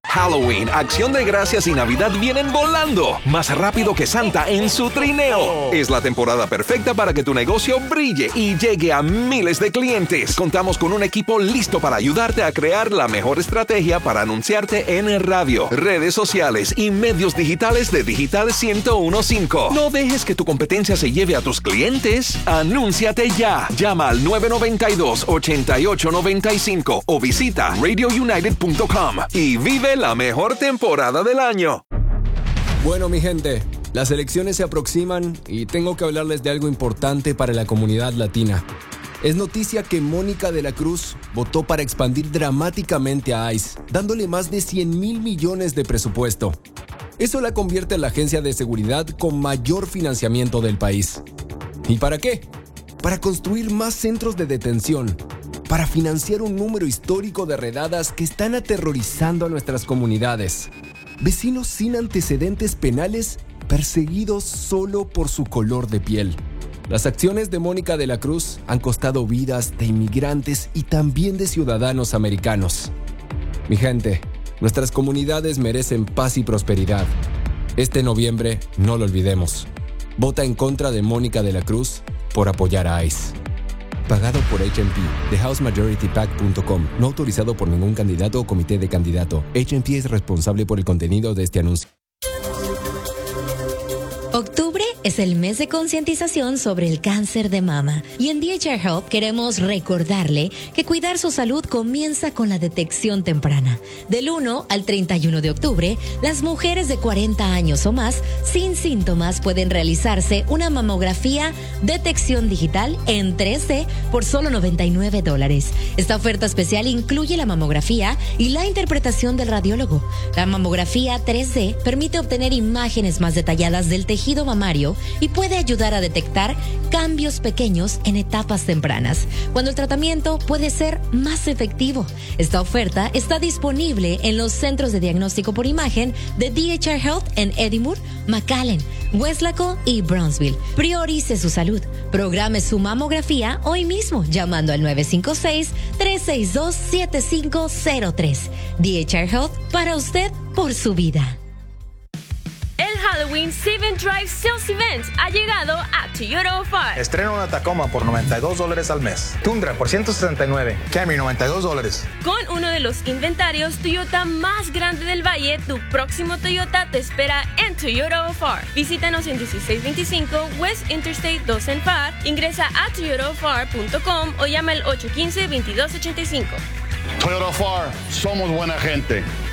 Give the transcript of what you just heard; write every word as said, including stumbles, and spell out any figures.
Halloween, Acción de Gracias y Navidad vienen volando, más rápido que Santa en su trineo. Es la temporada perfecta para que tu negocio brille y llegue a miles de clientes. Contamos con un equipo listo para ayudarte a crear la mejor estrategia para anunciarte en radio, redes sociales y medios digitales de Digital ciento uno punto cinco. No dejes que tu competencia se lleve a tus clientes. Anúnciate ya. Llama al nueve nueve dos, ocho ocho nueve cinco o visita radio united punto com y vive la mejor temporada del año. Bueno, mi gente, las elecciones se aproximan y tengo que hablarles de algo importante para la comunidad latina. Es noticia que Mónica de la Cruz votó para expandir dramáticamente a ICE, dándole más de cien mil millones de presupuesto. Eso la convierte en la agencia de seguridad con mayor financiamiento del país. ¿Y para qué? Para construir más centros de detención, para financiar un número histórico de redadas que están aterrorizando a nuestras comunidades. Vecinos sin antecedentes penales perseguidos solo por su color de piel. Las acciones de Mónica de la Cruz han costado vidas de inmigrantes y también de ciudadanos americanos. Mi gente, nuestras comunidades merecen paz y prosperidad. Este noviembre no lo olvidemos. Vota en contra de Mónica de la Cruz por apoyar a ICE. Pagado por H and P, the house majority pac punto com. No autorizado por ningún candidato o comité de candidato. H and P es responsable por el contenido de este anuncio. Octubre es el mes de concientización sobre el cáncer de mama y en D H R Health queremos recordarle que cuidar su salud comienza con la detección temprana. Del uno al treinta y uno de octubre, las mujeres de cuarenta años o más sin síntomas pueden realizarse una mamografía detección digital en tres D por solo noventa y nueve dólares. Esta oferta especial incluye la mamografía y la interpretación del radiólogo. La mamografía tres D permite obtener imágenes más detalladas del tejido mamario y puede ayudar a detectar cambios pequeños en etapas tempranas, cuando el tratamiento puede ser más efectivo. Esta oferta está disponible en los centros de diagnóstico por imagen de D H R Health en Edinburgh, McAllen, Westlaco y Brownsville. Priorice su salud. Programe su mamografía hoy mismo llamando al nueve cinco seis, tres seis dos, siete cinco cero tres. D H R Health, para usted, por su vida. Halloween Seven Drive Sales Event ha llegado a Toyota Ford. Estrena una Tacoma por noventa y dos dólares al mes. Tundra por ciento sesenta y nueve. Camry noventa y dos dólares. Con uno de los inventarios Toyota más grande del valle, tu próximo Toyota te espera en Toyota Ford. Visítanos en dieciséis veinticinco West Interstate dos en Ford. Ingresa a toyota ford punto com o llama al ocho uno cinco, veintidós ochenta y cinco. Toyota Ford, somos buena gente.